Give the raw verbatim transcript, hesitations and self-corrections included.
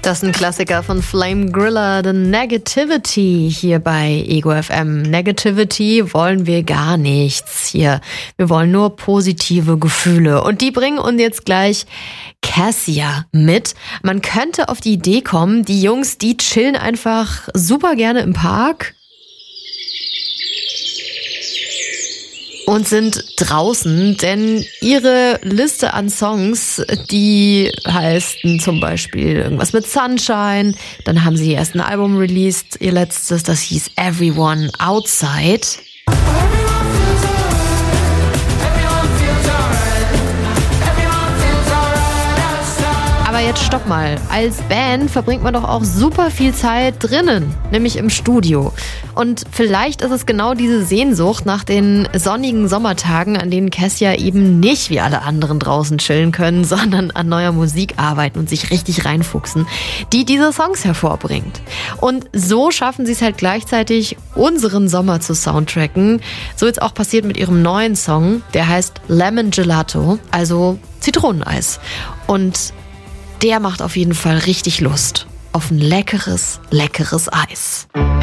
Das ist ein Klassiker von Flame Griller, The Negativity hier bei Ego F M. Negativity wollen wir gar nichts hier. Wir wollen nur positive Gefühle. Und die bringen uns jetzt gleich Cassia mit. Man könnte auf die Idee kommen, die Jungs, die chillen einfach super gerne im Park und sind draußen, denn ihre Liste an Songs, die heißt zum Beispiel irgendwas mit Sunshine, dann haben sie erst ein Album released, ihr letztes, das hieß Everyone Outside. Aber jetzt stopp mal. Als Band verbringt man doch auch super viel Zeit drinnen, nämlich im Studio. Und vielleicht ist es genau diese Sehnsucht nach den sonnigen Sommertagen, an denen Cassia eben nicht wie alle anderen draußen chillen können, sondern an neuer Musik arbeiten und sich richtig reinfuchsen, die diese Songs hervorbringt. Und so schaffen sie es halt gleichzeitig, unseren Sommer zu soundtracken. So jetzt auch passiert mit ihrem neuen Song, der heißt Lemon Gelato, also Zitroneneis. Und der macht auf jeden Fall richtig Lust auf ein leckeres, leckeres Eis.